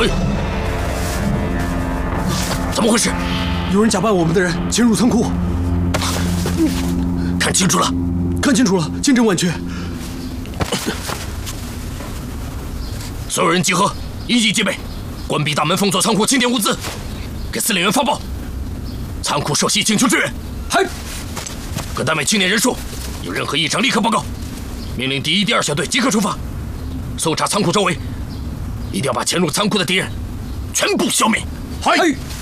嘿，怎么回事？ 有人假扮我们的人潜入仓库。 看清楚了， 看清楚了，千真万确。 所有人集合，一级戒备，关闭大门，封锁仓库，清点物资，给司令员发报。仓库受袭，请求支援。 嗨， 各单位清点人数，有任何异常立刻报告。命令第1、第2小队即刻出发，搜查仓库周围，一定要把潜入仓库的敌人全部消灭。 嗨。